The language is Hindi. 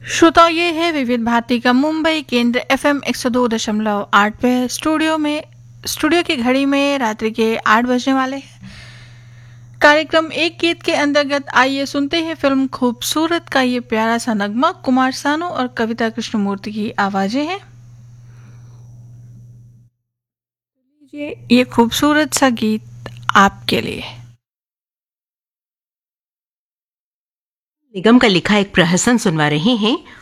श्रोताओं, ये है विविध भारती का मुंबई केंद्र FM 102.8 पे। स्टूडियो की घड़ी में रात्रि के 8 बजने वाले हैं। कार्यक्रम एक गीत के अंतर्गत आइए सुनते हैं फिल्म खूबसूरत का ये प्यारा सा नगमा। कुमार सानू और कविता कृष्णमूर्ति की आवाजें हैं। ये खूबसूरत सा गीत आपके लिए। निगम का लिखा एक प्रहसन सुनवा रहे हैं